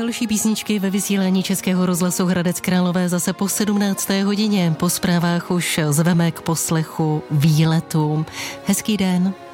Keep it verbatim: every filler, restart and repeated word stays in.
další písničky ve vysílání Českého rozhlasu Hradec Králové zase po sedmnácté hodině. Po zprávách už zveme k poslechu výletům. Hezký den.